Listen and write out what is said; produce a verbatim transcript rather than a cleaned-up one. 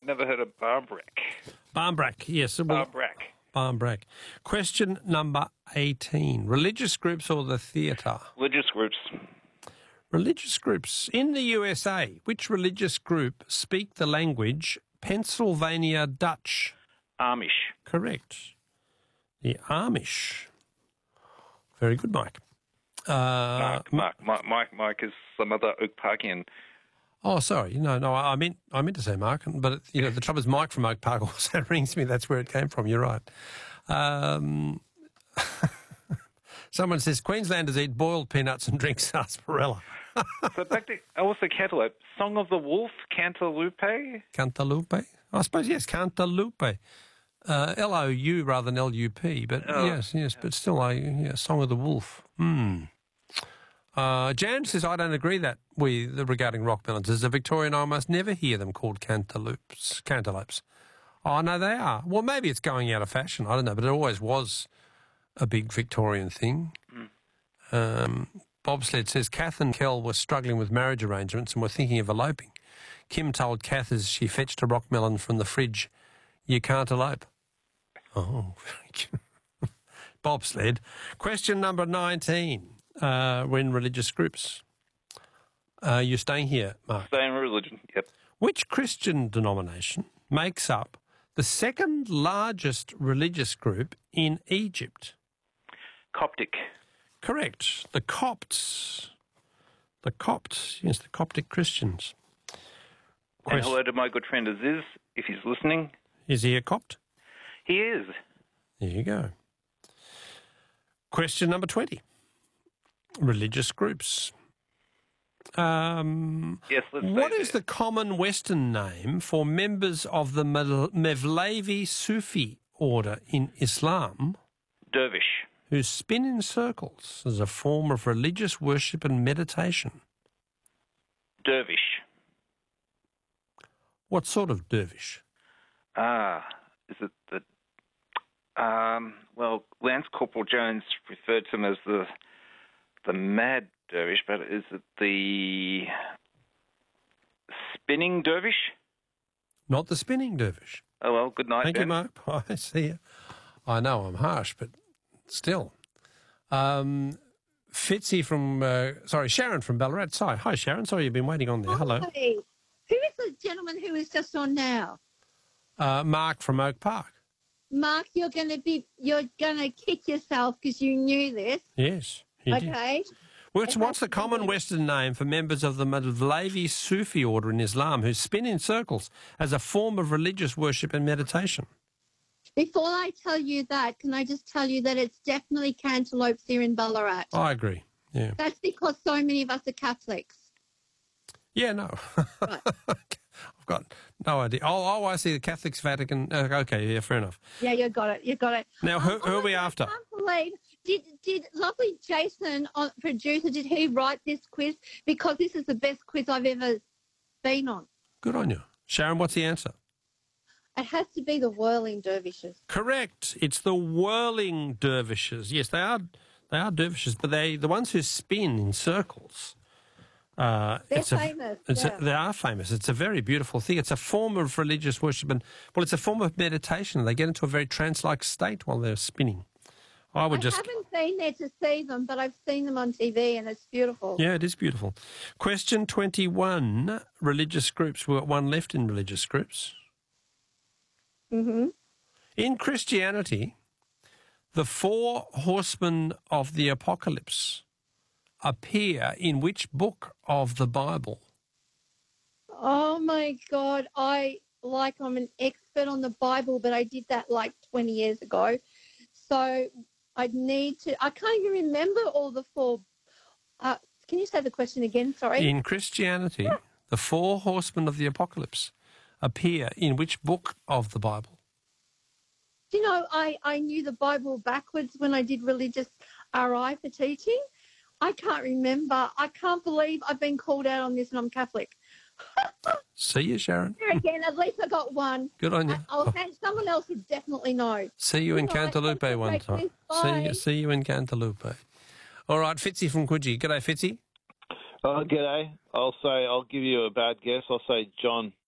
never heard of Barmbrack. Barmbrack, yes. Well, Barmbrack. Barmbrack. Question number eighteen. Religious groups or the theatre? Religious groups. Religious groups. In the U S A, which religious group speak the language Pennsylvania Dutch? Amish. Correct. The Amish. Very good, Mike. Uh, Mark, Mark, Mike, Mike, Mike is some other Oak Parkian. Oh, sorry. No, no, I meant I meant to say Mark, but it, you know the trouble is Mike from Oak Park also rings me. That's where it came from. You're right. Um, someone says Queenslanders eat boiled peanuts and drink sarsaparilla. So back to also cantaloupe. Song of the Wolf, cantaloupe. Cantaloupe. I suppose yes, cantaloupe. Uh, L O U rather than L U P, but Oh, yes, yes, but still a yeah, Song of the Wolf. Hmm. Uh, Jan says, I don't agree that we regarding rock melons. As a Victorian, I must never hear them called cantaloupes. Cantaloupes. Oh, no, they are. Well, maybe it's going out of fashion. I don't know, but it always was a big Victorian thing. Mm. Um, Bobsled says, Kath and Kel were struggling with marriage arrangements and were thinking of eloping. Kim told Kath as she fetched a rock melon from the fridge, you can't elope. Oh, very good. Bobsled. Question number nineteen. Uh, we're in religious groups. Uh, you're staying here, Mark. Staying religion, yep. Which Christian denomination makes up the second largest religious group in Egypt? Coptic. Correct. The Copts. The Copts. Yes, the Coptic Christians. And hello to my good friend Aziz, if he's listening. Is he a Copt? He is. There you go. Question number twenty. Religious groups. Um, yes, let's what say is the common Western name for members of the Mevlevi Sufi order in Islam? Dervish. Who spin in circles as a form of religious worship and meditation. Dervish. What sort of dervish? Ah, is it the... Um, well, Lance Corporal Jones referred to him as the the mad dervish, but is it the spinning dervish? Not the spinning dervish. Oh, well, good night, Thank Ben. you, Mark. Bye. See you. I know I'm harsh, but still. Um, Fitzy from, uh, sorry, Sharon from Ballarat. Sorry. Hi, Sharon. Sorry you've been waiting on there. Hello. Hi. Who is the gentleman who is just on now? Uh, Mark from Oak Park. Mark, you're going to be, you're going to kick yourself because you knew this. Yes. He okay. Did. What's, what's the common Western name for members of the Mevlevi Sufi order in Islam who spin in circles as a form of religious worship and meditation? Before I tell you that, can I just tell you that it's definitely cantaloupes here in Ballarat? I agree, yeah. That's because so many of us are Catholics. Yeah, no. Right. I've got no idea. Oh, oh, I see the Catholics, Vatican. Uh, okay, yeah, fair enough. Yeah, you got it. You got it. Now, who, um, who oh are we God, after? I can't believe, did, did lovely Jason, uh, producer, did he write this quiz? Because this is the best quiz I've ever been on. Good on you. Sharon, what's the answer? It has to be the whirling dervishes. Correct. It's the whirling dervishes. Yes, they are They are dervishes, but they the ones who spin in circles. Uh, They're it's a, famous. It's yeah. a, they are famous. It's a very beautiful thing. It's a form of religious worship, and well, it's a form of meditation. They get into a very trance-like state while they're spinning. I would I just. haven't been there to see them, but I've seen them on T V, and it's beautiful. Yeah, it is beautiful. Question twenty-one. Religious groups. We've got one left in religious groups. Mm-hmm. In Christianity, the four horsemen of the apocalypse appear in which book of the Bible? Oh, my God. I, like, I'm an expert on the Bible, but I did that like twenty years ago. So I'd need to, I can't even remember all the four. Uh, can you say the question again? Sorry. In Christianity, the four horsemen of the apocalypse appear in which book of the Bible? Do you know, I, I knew the Bible backwards when I did religious R I for teaching. I can't remember. I can't believe I've been called out on this and I'm Catholic. See you, Sharon. There again, at least I got one. Good on you. I, I'll say someone else would definitely know. See you in Good night. Cantaloupe Have a one great time. quiz. See Bye. you, see you in Cantaloupe. All right, Fitzy from Coogee. G'day, Fitzy. Oh, g'day. I'll say, I'll give you a bad guess. I'll say John.